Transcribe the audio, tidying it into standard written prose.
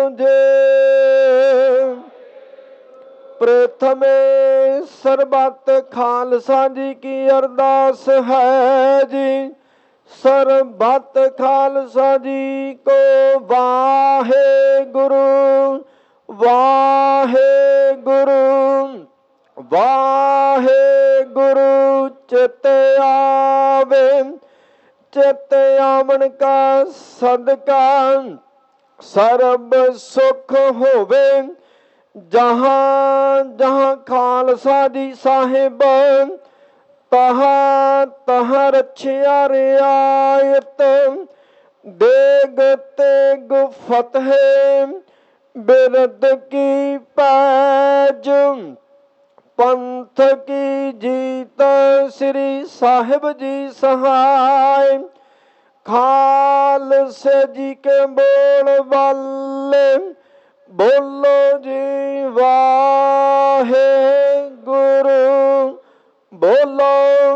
ਜੇ। ਪ੍ਰਥਮੇ ਸਰਬੱਤ ਖਾਲਸਾ ਜੀ ਕੀ ਅਰਦਾਸ ਹੈ ਜੀ। ਸਰਬੱਤ ਖਾਲਸਾ ਜੀ ਕੋ ਵਾਹਿਗੁਰੂ ਵਾਹਿਗੁਰੂ ਵਾਹਿਗੁਰੂ। ਚਿਤ ਆਵੇ ਚਿਤ ਆਵਣ ਕਾ ਸਦਕਾ ਸਰਬ ਸੁਖ ਹੋਵੇ। ਜਹਾਂ ਜਹਾਂ ਖਾਲਸਾ ਜੀ ਸਾਹਿਬ ਤਹਾਂ ਤਹਾਂ ਰੱਛਿਆ ਰਿਆਇਤ। ਦੇਗ ਤੇਗ ਫਤਿਹ ਬਿਰਦ ਕੀ ਪੈਜ। ਪੰਥ ਕੀ ਜੀਤ ਸ੍ਰੀ ਸਾਹਿਬ ਜੀ ਸਹਾਇ। ਖਾਲਸੇ ਜੀ ਕੇ ਬੋਲ ਬਾਲੇ ਬੋਲੋ ਜੀ ਵਾਹਿਗੁਰੂ ਬੋਲੋ।